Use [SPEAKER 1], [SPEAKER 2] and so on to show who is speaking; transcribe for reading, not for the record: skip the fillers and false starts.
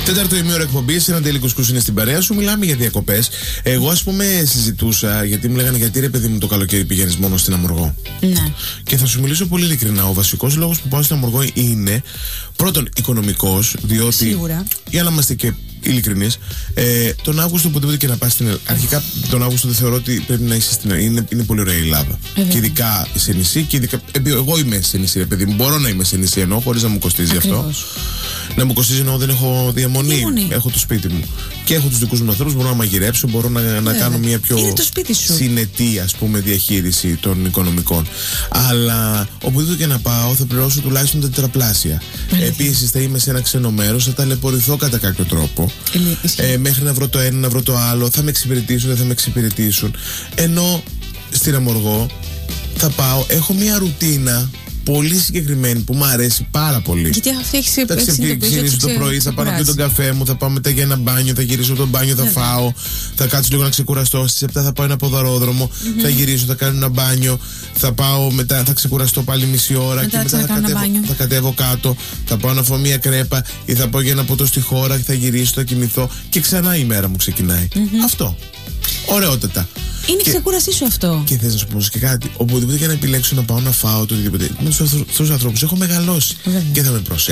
[SPEAKER 1] Τέταρτο ημίωρο εκπομπή, ένα τελικό σκούσου είναι στην παρέα σου. Μιλάμε για διακοπές. Εγώ, ας πούμε, συζητούσα γιατί μου λέγανε γιατί ρε παιδί μου το καλοκαίρι πηγαίνεις μόνο στην Αμοργό.
[SPEAKER 2] Ναι.
[SPEAKER 1] Και θα σου μιλήσω πολύ ειλικρινά. Ο βασικός λόγος που πάω στην Αμοργό είναι πρώτον οικονομικός, διότι.
[SPEAKER 2] Σίγουρα.
[SPEAKER 1] Για να είμαστε και ειλικρινείς, τον Αύγουστο οπουδήποτε και να πας στην Ελλάδα. Αρχικά τον Αύγουστο δεν θεωρώ ότι πρέπει να είσαι στην Ελλάδα. Είναι πολύ ωραία η Ελλάδα. Και ειδικά σε νησί. Και ειδικά, εγώ είμαι σε νησί, ρε παιδί μου. Μπορώ να είμαι σε νησί ενώ χωρίς να μου κοστίζει αυτό. Να μου κοστίζει ενώ δεν έχω διαμονή. Έχω το σπίτι μου. Και έχω τους δικούς μου ανθρώπους. Μπορώ να μαγειρέψω. Μπορώ να κάνω μια πιο συνετή, ας πούμε, διαχείριση των οικονομικών. Αλλά οπουδήποτε και να πάω θα πληρώσω τουλάχιστον τα τετραπλάσια. Επίσης θα είμαι σε ένα ξένο μέρος. Θα ταλαιπωρηθώ κατά κάποιο τρόπο. Μέχρι να βρω το ένα, να βρω το άλλο. Θα με εξυπηρετήσουν, δεν θα με εξυπηρετήσουν. Ενώ στην Αμοργό θα πάω. Έχω μια ρουτίνα πολύ συγκεκριμένη που μου αρέσει πάρα πολύ.
[SPEAKER 2] Γιατί αυτή έχει
[SPEAKER 1] θα ξεκινήσω το πρωί, θα πάω να πιω τον καφέ μου, θα πάω μετά για ένα μπάνιο, θα γυρίσω από το μπάνιο, θα φάω, θα κάτσω λίγο να ξεκουραστώ. Στις 7 θα πάω ένα ποδαρόδρομο, θα γυρίσω, θα κάνω ένα μπάνιο, θα πάω μετά, θα ξεκουραστώ πάλι μισή ώρα και μετά θα κατέβω κάτω, θα πάω να φάω μια κρέπα ή θα πάω για ένα ποτό στη χώρα, θα γυρίσω, θα κοιμηθώ και ξανά η μέρα μου ξεκινάει. Αυτό. Ωραιότατα.
[SPEAKER 2] Είναι ξεκούρασή σου αυτό.
[SPEAKER 1] Και θες να σου πω και κάτι. Οπουδήποτε και να επιλέξω να πάω να φάω το οτιδήποτε. Με τους ανθρώπους έχω μεγαλώσει. Και θα με προσέχουν.